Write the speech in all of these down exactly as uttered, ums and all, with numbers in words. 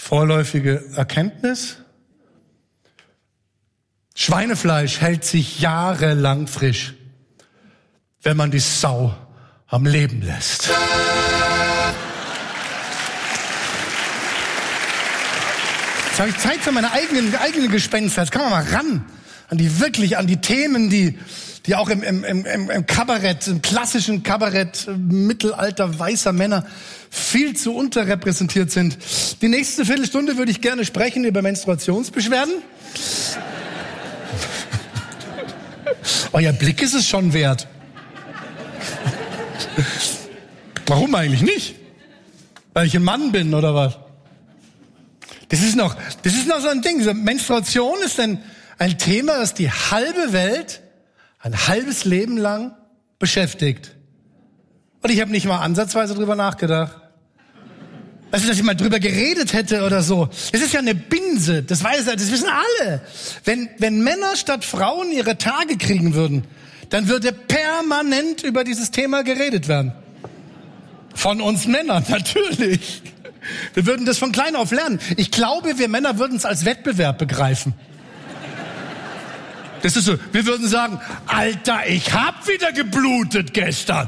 Vorläufige Erkenntnis: Schweinefleisch hält sich jahrelang frisch, wenn man die Sau am Leben lässt. Jetzt habe ich Zeit für meine eigenen, eigenen Gespenster. Jetzt kann man mal ran an die wirklich, an die Themen, die, die auch im, im, im, im Kabarett, im klassischen Kabarett Mittelalter weißer Männer viel zu unterrepräsentiert sind. Die nächste Viertelstunde würde ich gerne sprechen über Menstruationsbeschwerden. Euer Blick ist es schon wert. Warum eigentlich nicht? Weil ich ein Mann bin oder was? Das ist noch, das ist noch so ein Ding. Menstruation ist ein, ein Thema, das die halbe Welt ein halbes Leben lang beschäftigt. Und ich habe nicht mal ansatzweise drüber nachgedacht. Also, dass ich mal drüber geredet hätte oder so. Das ist ja eine Binse. Das weiß, das wissen alle. Wenn, wenn Männer statt Frauen ihre Tage kriegen würden, dann würde permanent über dieses Thema geredet werden. Von uns Männern, natürlich. Wir würden das von klein auf lernen. Ich glaube, wir Männer würden es als Wettbewerb begreifen. Das ist so, wir würden sagen, Alter, ich hab wieder geblutet gestern.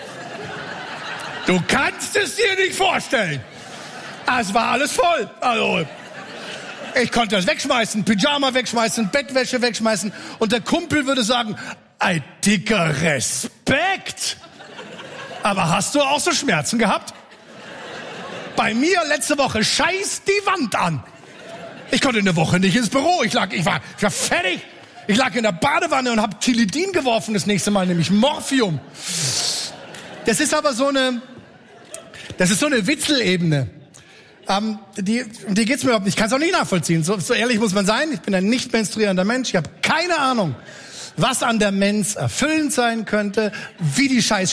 Du kannst es dir nicht vorstellen. Es war alles voll. Also, ich konnte das wegschmeißen, Pyjama wegschmeißen, Bettwäsche wegschmeißen. Und der Kumpel würde sagen, ein dicker Respekt. Aber hast du auch so Schmerzen gehabt? Bei mir letzte Woche scheiß die Wand an. Ich konnte eine Woche nicht ins Büro. Ich lag, ich war, ich war fertig. Ich lag in der Badewanne und habe Tilidin geworfen das nächste Mal, nämlich Morphium. Das ist aber so eine, das ist so eine Witzelebene. Ähm, die, um die geht's mir überhaupt nicht. Ich kann es auch nicht nachvollziehen. So, so ehrlich muss man sein. Ich bin ein nicht menstruierender Mensch. Ich habe keine Ahnung, was an der Mens erfüllend sein könnte, wie die scheiß